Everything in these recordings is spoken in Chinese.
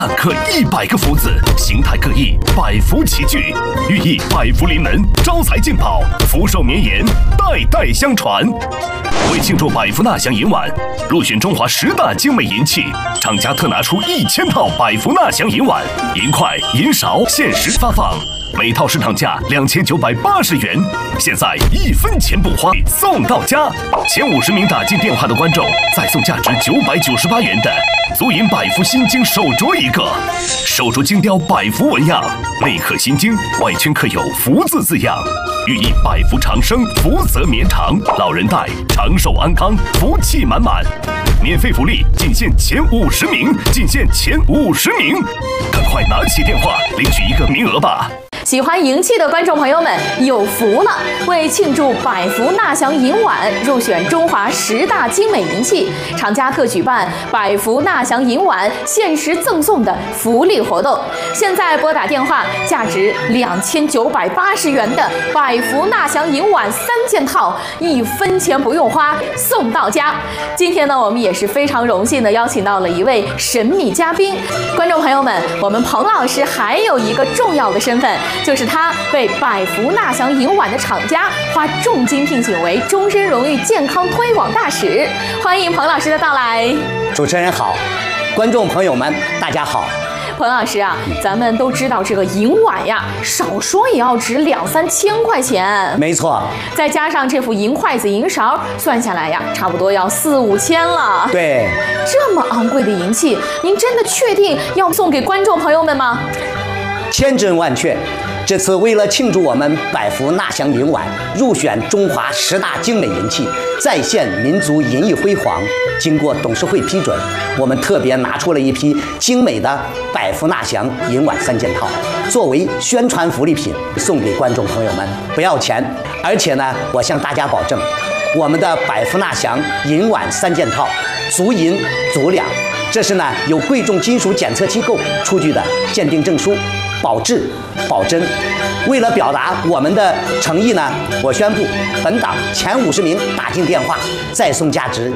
刻100个福字，形态各异，百福齐聚，寓意百福临门，招财进宝，福寿绵延，代代相传。为庆祝百福纳祥银碗入选中华10大精美银器，厂家特拿出1000套百福纳祥银碗、银筷、银勺限时发放，每套市场价2980元，现在1分钱不花送到家。前50名打进电话的观众再送价值998元的足银百福心经手镯1个，手镯精雕百福纹样，内刻心经，外圈刻有福字样，寓意百福长生，福泽绵长，老人戴长寿安康，福气满满。免费福利仅限前50名，仅限前50名，赶快拿起电话领取1个名额吧。 喜欢银器的观众朋友们有福了！为庆祝百福纳祥银碗入选中华10大精美银器，厂家特举办百福纳祥银碗限时赠送的福利活动。现在拨打电话，价值2980元的百福纳祥银碗3件套，1分钱不用花，送到家。今天呢，我们也是非常荣幸的邀请到了一位神秘嘉宾。观众朋友们，我们彭老师还有一个重要的身份，就是他被百福纳祥银碗的厂家花重金聘请为终身荣誉健康推广大使。欢迎彭老师的到来。 主持人好，观众朋友们大家好。 彭老师啊，咱们都知道这个银碗呀，少说也要值2、3千块钱。 没错， 再加上这副银筷子、银勺，算下来呀，差不多要4、5千了。 对， 这么昂贵的银器，您真的确定要送给观众朋友们吗？ 千真万确。这次为了庆祝我们百福纳祥银碗入选中华10大精美银器，再现民族银艺辉煌，经过董事会批准，我们特别拿出了一批精美的百福纳祥银碗3件套，作为宣传福利品送给观众朋友们，不要钱。而且呢，我向大家保证，我们的百福纳祥银碗3件套足银足两，这是呢有贵重金属检测机构出具的鉴定证书，保质保真。为了表达我们的诚意呢，我宣布本档前50名打进电话，再送价值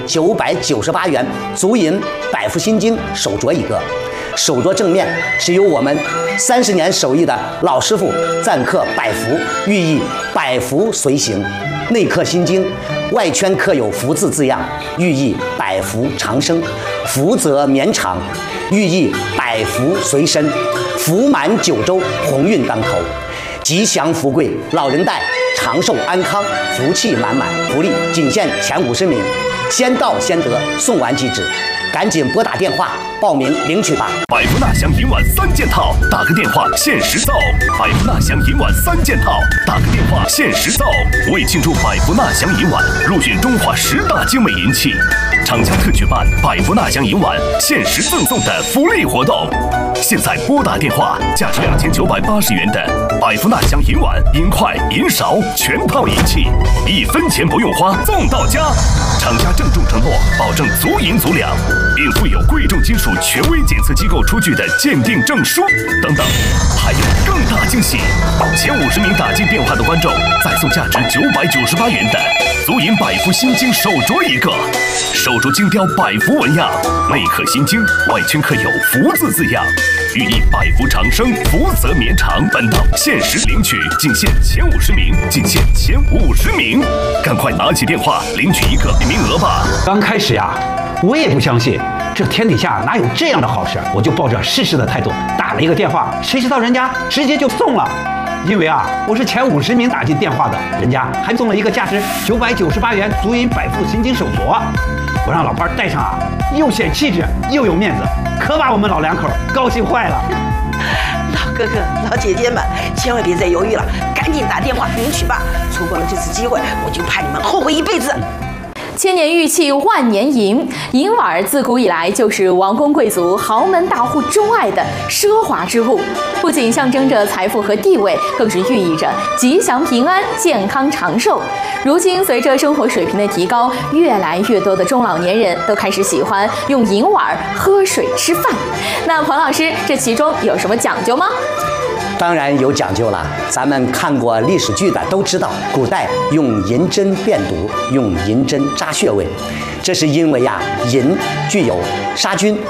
998元足银百福心经手镯1个。手镯正面是由我们30年手艺的老师傅錾刻百福，寓意百福随行；内刻心经，外圈刻有福字样，寓意百福长生，福泽绵长，寓意百福随身，福满9州，鸿运当头，吉祥富贵，老人戴长寿安康，福气满满。福利仅限前50名，先到先得，送完即止。赶紧拨打电话报名领取吧！ 百福纳祥银碗3件套，打个电话限时造。百福纳祥银碗3件套，打个电话限时造。为庆祝百福纳祥银碗入选中华10大精美银器，厂家特举办百福纳祥银碗限时赠送的福利活动。现在拨打电话，价值2980元的百福纳祥银碗、银筷、银勺全套银器，1分钱不用花，送到家。厂家郑重承诺，保证足银足两，并附有贵重金属权威检测机构出具的鉴定证书等等。还有更大惊喜，前50名打进电话的观众再送价值998元的足银百福心经手镯1个，手镯精雕百福纹样，内刻心经，外圈刻有福字样，寓意百福长生，福泽绵长。本档限时领取，仅限前50名，仅限前50名，赶快拿起电话领取1个名额吧。 刚开始呀，我也不相信这天底下哪有这样的好事，我就抱着试试的态度打了一个电话，谁知道人家直接就送了。因为啊，我是前50名打进电话的，人家还送了一个价值998元足银百福心经手镯，我让老伴戴上啊，又显气质又有面子，可把我们老两口高兴坏了。 老哥哥、老姐姐们，千万别再犹豫了，赶紧打电话领取吧！错过了这次机会，我就怕你们后悔一辈子。 千年玉器万年银，银碗自古以来就是王公贵族、豪门大户钟爱的奢华之物，不仅象征着财富和地位，更是寓意着吉祥平安、健康长寿。如今，随着生活水平的提高，越来越多的中老年人都开始喜欢用银碗喝水吃饭。那彭老师，这其中有什么讲究吗？ 当然有讲究了，咱们看过历史剧的都知道，古代用银针辨毒，用银针扎穴位，这是因为呀，银具有杀菌、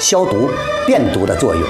消毒、变毒的作用。